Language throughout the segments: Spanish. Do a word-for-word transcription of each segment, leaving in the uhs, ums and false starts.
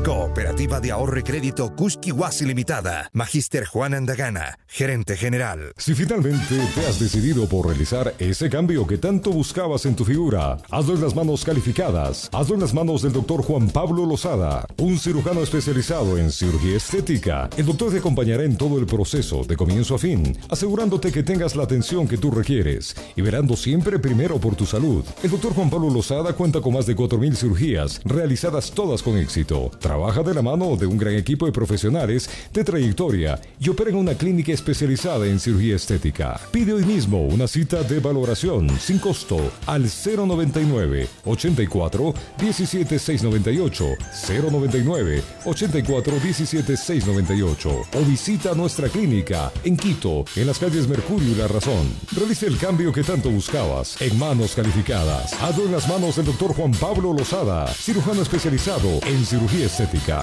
Cooperativa de Ahorro y Crédito Kuski-Wasi Limitada. Magíster Juan Andagana, gerente general. Si finalmente te has decidido por realizar ese cambio que tanto buscabas en tu figura, hazlo en las manos calificadas. Hazlo en las manos del doctor Juan Pablo Lozada, un cirujano especializado en cirugía estética. El doctor te acompañará en todo el proceso, de comienzo a fin, asegurándote que tengas la atención que tú requieres y verando siempre primero por tu salud. El doctor Juan Pablo Lozada cuenta con más de cuatro mil cirugías, realizadas todas con éxito. Trabaja de la mano de un gran equipo de profesionales de trayectoria y opera en una clínica especializada en cirugía estética. Pide hoy mismo una cita de valoración sin costo al cero noventa y nueve, ochenta y cuatro, diecisiete, seiscientos noventa y ocho, cero noventa y nueve, ochenta y cuatro, diecisiete, seiscientos noventa y ocho o visita nuestra clínica en Quito, en las calles Mercurio y La Razón. Realice el cambio que tanto buscabas en manos calificadas. Hazlo en las manos del doctor Juan Pablo Lozada, cirujano especializado en cirugía estética.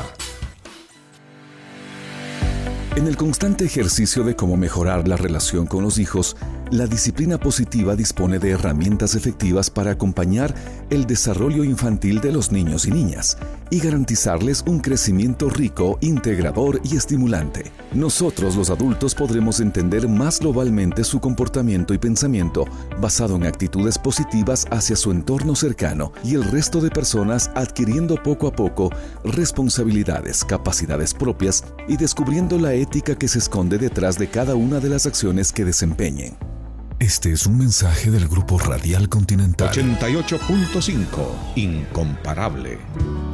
En el constante ejercicio de cómo mejorar la relación con los hijos, la disciplina positiva dispone de herramientas efectivas para acompañar el desarrollo infantil de los niños y niñas y garantizarles un crecimiento rico, integrador y estimulante. Nosotros, los adultos, podremos entender más globalmente su comportamiento y pensamiento basado en actitudes positivas hacia su entorno cercano y el resto de personas, adquiriendo poco a poco responsabilidades, capacidades propias y descubriendo la ética que se esconde detrás de cada una de las acciones que desempeñen. Este es un mensaje del Grupo Radial Continental. ochenta y ocho punto cinco, Incomparable.